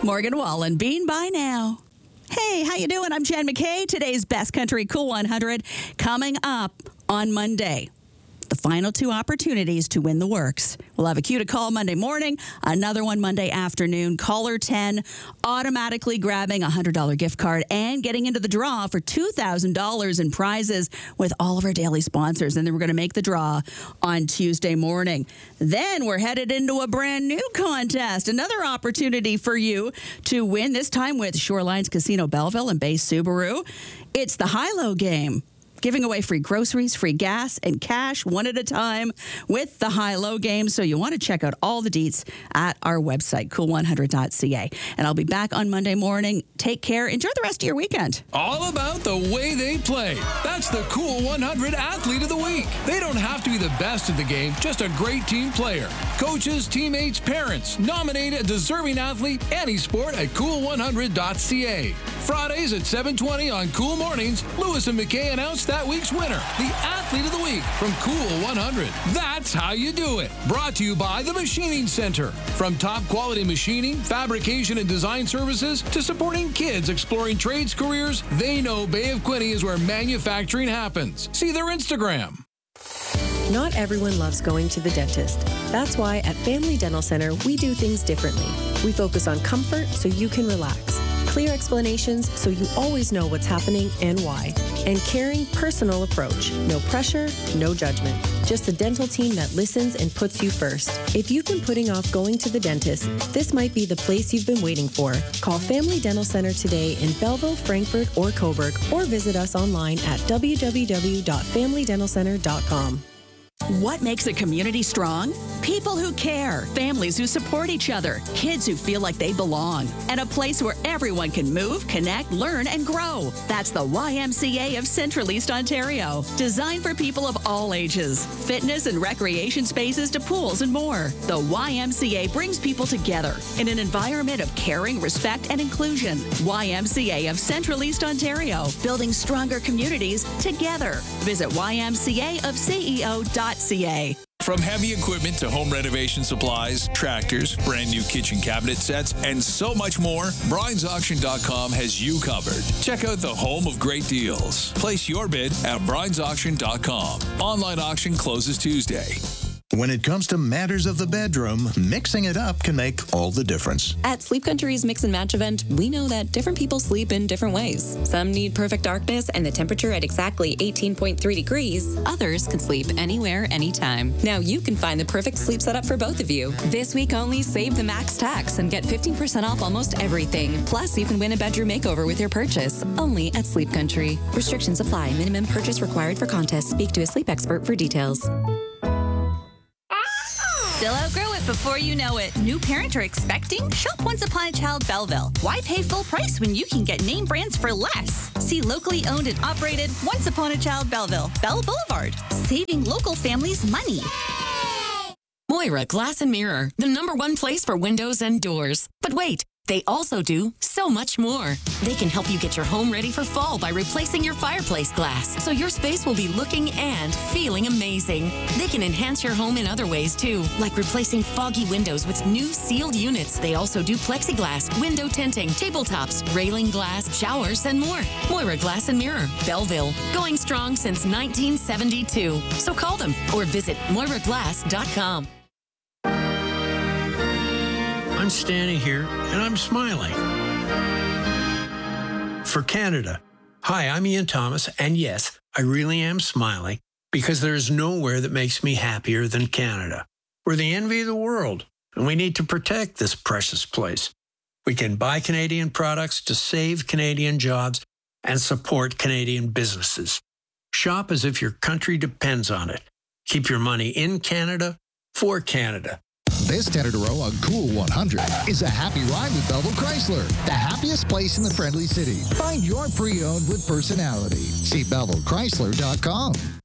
Morgan Wallen, Bean by now. Hey, how you doing? I'm Jen McKay. Today's Best Country Cool 100 coming up on Monday. The final two opportunities to win the works. We'll have a cue to call Monday morning, another one Monday afternoon. Caller 10 automatically grabbing a $100 gift card and getting into the draw for $2,000 in prizes with all of our daily sponsors. And then we're going to make the draw on Tuesday morning. Then we're headed into a brand new contest. Another opportunity for you to win, this time with Shorelines Casino Belleville and Bay Subaru. It's the high-low game. Giving away free groceries, free gas, and cash one at a time with the high-low game. So you want to check out all the deets at our website, cool100.ca. And I'll be back on Monday morning. Take care. Enjoy the rest of your weekend. All about the way they play. That's the Cool 100 Athlete of the Week. They don't have to be the best at the game, just a great team player. Coaches, teammates, parents, nominate a deserving athlete any sport at cool100.ca. Fridays at 7:20 on Cool Mornings, Lewis and McKay announce that week's winner, the Athlete of the Week from Cool 100. That's how you do it. Brought to you by the Machining Center. From top quality machining, fabrication, and design services to supporting kids exploring trades careers, they know Bay of Quinte is where manufacturing happens. See their Instagram. Not everyone loves going to the dentist. That's why at Family Dental Center, we do things differently. We focus on comfort so you can relax, clear explanations so you always know what's happening and why, and caring, personal approach. No pressure, no judgment. Just a dental team that listens and puts you first. If you've been putting off going to the dentist, this might be the place you've been waiting for. Call Family Dental Center today in Belleville, Frankfort, or Cobourg, or visit us online at www.familydentalcenter.com. What makes a community strong? People who care, families who support each other, kids who feel like they belong, and a place where everyone can move, connect, learn, and grow. That's the YMCA of Central East Ontario. Designed for people of all ages, fitness and recreation spaces to pools and more. The YMCA brings people together in an environment of caring, respect, and inclusion. YMCA of Central East Ontario, building stronger communities together. Visit ymcaofceo.ca. From heavy equipment to home renovation supplies, tractors, brand new kitchen cabinet sets, and so much more, Bryant'sAuction.com has you covered. Check out the home of great deals. Place your bid at Bryant'sAuction.com. Online auction closes Tuesday. When it comes to matters of the bedroom, mixing it up can make all the difference. At Sleep Country's Mix and Match event, we know that different people sleep in different ways. Some need perfect darkness and the temperature at exactly 18.3 degrees. Others can sleep anywhere, anytime. Now you can find the perfect sleep setup for both of you. This week only, save the max tax and get 15% off almost everything. Plus, you can win a bedroom makeover with your purchase. Only at Sleep Country. Restrictions apply. Minimum purchase required for contest. Speak to a sleep expert for details. They'll outgrow it before you know it. New parent or expecting? Shop Once Upon a Child Belleville. Why pay full price when you can get name brands for less? See locally owned and operated Once Upon a Child Belleville, Bell Boulevard. Saving local families money. Moira Glass and Mirror, the #1 place for windows and doors. But wait, they also do so much more. They can help you get your home ready for fall by replacing your fireplace glass, so your space will be looking and feeling amazing. They can enhance your home in other ways too, like replacing foggy windows with new sealed units. They also do plexiglass, window tinting, tabletops, railing glass, showers, and more. Moira Glass and Mirror, Belleville, going strong since 1972. So call them or visit moiraglass.com. I'm standing here and I'm smiling. For Canada. Hi, I'm Ian Thomas, and yes, I really am smiling because there's nowhere that makes me happier than Canada. We're the envy of the world, and we need to protect this precious place. We can buy Canadian products to save Canadian jobs and support Canadian businesses. Shop as if your country depends on it. Keep your money in Canada for Canada. This 10 in a row on Cool 100 is a happy ride with Belleville Chrysler, the happiest place in the friendly city. Find your pre-owned with personality. See BellevilleChrysler.com.